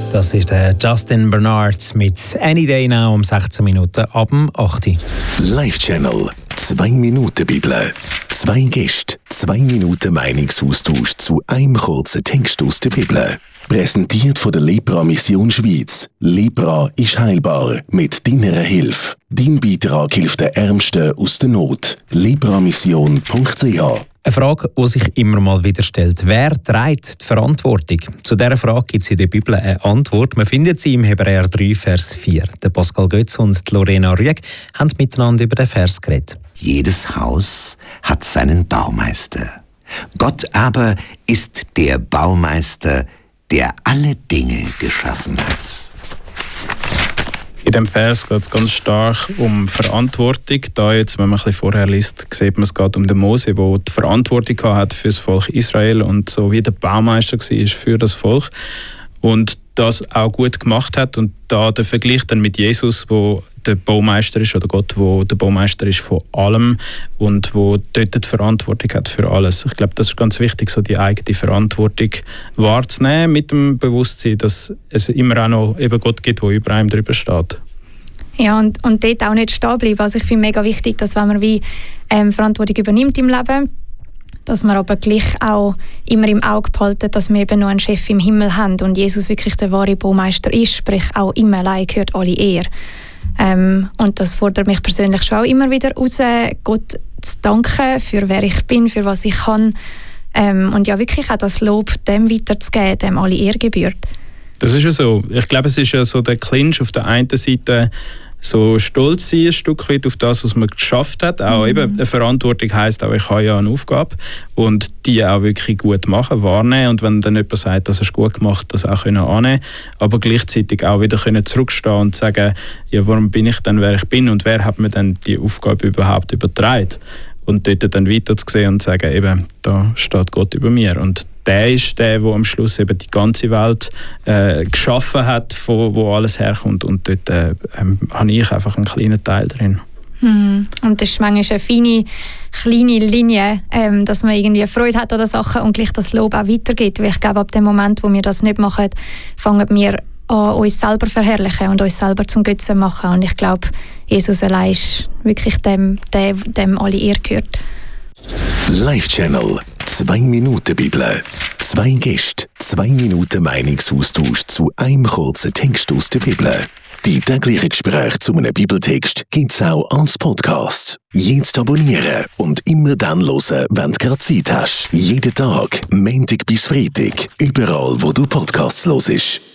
Das ist der Justin Bernard mit Any Day Now um 16 Minuten ab dem 8. Live-Channel 2 Minuten Bibel. 2 Gäste, 2 Minuten Meinungsaustausch zu einem kurzen Text aus der Bibel. Präsentiert von der Lepra Mission Schweiz. Lepra ist heilbar mit deiner Hilfe. Dein Beitrag hilft den Ärmsten aus der Not. lepramission.ch. Eine Frage, die sich immer mal wieder stellt. Wer trägt die Verantwortung? Zu dieser Frage gibt es in der Bibel eine Antwort. Man findet sie im Hebräer 3, Vers 4. Der Pascal Götz und Lorena Rüegg haben miteinander über den Vers geredet. Jedes Haus hat seinen Baumeister. Gott aber ist der Baumeister, der alle Dinge geschaffen hat. In diesem Vers geht es ganz stark um Verantwortung. Da jetzt, wenn man ein bisschen vorher liest, sieht man, es geht um den Mose, der die Verantwortung hat für das Volk Israel und so wie der Baumeister war für das Volk. Und das auch gut gemacht hat. Und da der Vergleich dann mit Jesus, wo der Baumeister ist, oder Gott, wo der Baumeister ist von allem und wo dort die Verantwortung hat für alles. Ich glaube, das ist ganz wichtig, so die eigene Verantwortung wahrzunehmen, mit dem Bewusstsein, dass es immer auch noch eben Gott gibt, der über einem drüber steht. Ja, und dort auch nicht stehen bleiben. Also ich finde mega wichtig, dass wenn man wie Verantwortung übernimmt im Leben, dass wir aber gleich auch immer im Auge behalten, dass wir eben noch einen Chef im Himmel haben und Jesus wirklich der wahre Baumeister ist, sprich auch ihm allein gehört alle Ehre. Und das fordert mich persönlich schon auch immer wieder raus, Gott zu danken für wer ich bin, für was ich kann und ja wirklich auch das Lob dem weiterzugeben, dem alle Ehre gebührt. Das ist ja so. Ich glaube, es ist ja so der Clinch auf der einen Seite, so stolz sein ein Stück weit auf das, was man geschafft hat. Auch eben eine Verantwortung heisst auch, ich habe ja eine Aufgabe und die auch wirklich gut machen, wahrnehmen und wenn dann jemand sagt, das hast du gut gemacht, das auch annehmen können, aber gleichzeitig auch wieder können zurückstehen und sagen, ja, warum bin ich denn, wer ich bin und wer hat mir denn die Aufgabe überhaupt übertragen? Und dort dann weiterzusehen und sagen, eben, da steht Gott über mir. Und der ist der am Schluss eben die ganze Welt geschaffen hat, wo alles herkommt. Und dort habe ich einfach einen kleinen Teil drin. Und das ist manchmal eine feine, kleine Linie, dass man irgendwie Freude hat an den Sachen und gleich das Lob auch weitergeht. Weil ich glaube, ab dem Moment, wo wir das nicht machen, fangen wir an, uns selber verherrlichen und uns selber zum Götzen machen. Und ich glaube, Jesus allein ist wirklich dem alle Ehre gehört. Live-Channel 2 Minuten Bibel. 2 Gäste, 2 Minuten Meinungsaustausch zu einem kurzen Text aus der Bibel. Die täglichen Gespräche zu einem Bibeltext gibt es auch als Podcast. Jetzt abonnieren und immer dann hören, wenn du gerade Zeit hast. Jeden Tag, Montag bis Freitag, überall wo du Podcasts hörst.